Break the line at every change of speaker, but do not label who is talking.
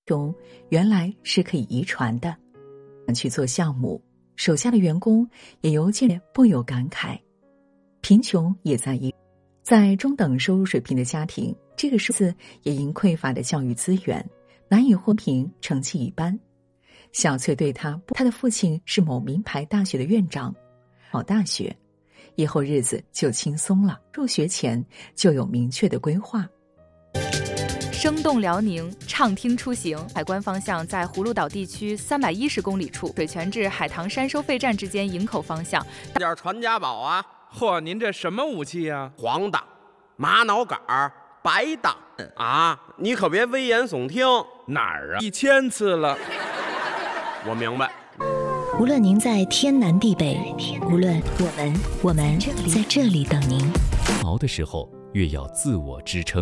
穷原来是可以遗传的。去做项目，手下的员工也由渐不由感慨。贫穷也在中等收入水平的家庭，这个数字也因匮乏的教育资源难以获评，成绩一般。小翠对他的父亲是某名牌大学的院长，考大学以后日子就轻松了，入学前就有明确的规划。
生动辽宁，畅听出行。海关方向在葫芦岛地区310公里处，水泉至海棠山收费站之间营口方向。
点传家宝啊！
嚯，您这什么武器呀？
黄的、玛瑙杆、白的啊！你可别危言耸听。
哪儿啊？1000次了。
我明白。
无论您在天南地北，无论我们在这里等您。
熬的时候越要自我支撑。